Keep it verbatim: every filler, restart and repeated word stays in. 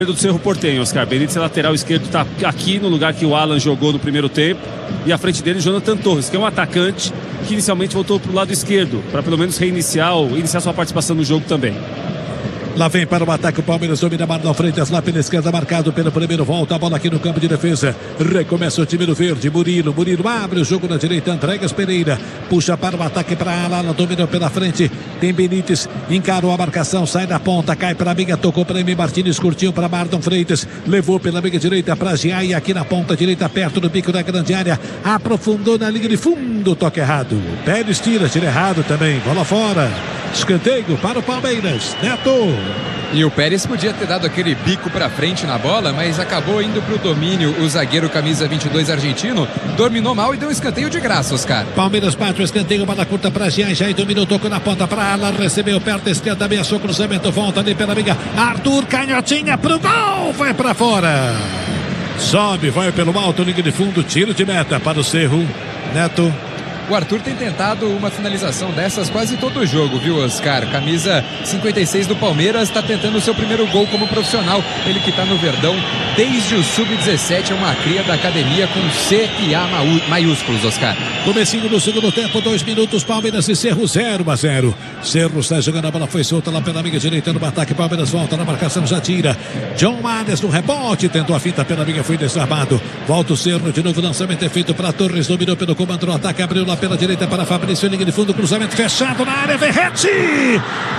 do Cerro Porteño, Oscar. Benítez, lateral esquerdo, está aqui no lugar que o Alan jogou no primeiro tempo. E à frente dele, Jonathan Torres, que é um atacante que inicialmente voltou para o lado esquerdo, para pelo menos reiniciar ou iniciar sua participação no jogo também. Lá vem para o ataque o Palmeiras, domina Marlon Freitas lá pela esquerda, marcado pelo primeiro, volta a bola aqui no campo de defesa, recomeça o time do verde, Murilo, Murilo abre o jogo na direita, entregas Pereira, puxa para o ataque para Alan, dominou pela frente, tem Benítez, encarou a marcação, sai da ponta, cai para a amiga, tocou para Emi Martins, curtiu para Marlon Freitas, levou pela amiga direita para Giai, aqui na ponta direita, perto do bico da grande área, aprofundou na linha de fundo, toque errado, Pérez tira, tira errado também, bola fora. Escanteio para o Palmeiras, Neto. E o Pérez podia ter dado aquele bico para frente na bola, mas acabou indo para o domínio. O zagueiro camisa vinte e dois argentino dominou mal e deu um escanteio de graça, Oscar. Palmeiras bate o escanteio, bola curta para Giai, Giai dominou, tocou na ponta para Alan, recebeu perto da esquerda, ameaçou cruzamento, volta ali pela amiga, Arthur, canhotinha pro gol, vai para fora. Sobe, vai pelo alto, linha de fundo, tiro de meta para o Cerro, Neto. O Arthur tem tentado uma finalização dessas quase todo o jogo, viu, Oscar? Camisa cinquenta e seis do Palmeiras está tentando o seu primeiro gol como profissional. Ele que está no Verdão desde o sub dezessete, é uma cria da academia com C e A maiúsculos, Oscar. Comecinho do segundo tempo, dois minutos, Palmeiras e Cerro zero a zero. Cerro está jogando, a bola foi solta lá pela amiga direita no ataque, Palmeiras volta na marcação, já tira. John Manes no rebote, tentou a fita pela amiga, foi desarmado. Volta o Cerro, de novo, lançamento é feito para Torres, dominou pelo comando no ataque, abriu lá pela direita para Fabrício, linha de fundo, cruzamento fechado na área, Verratti!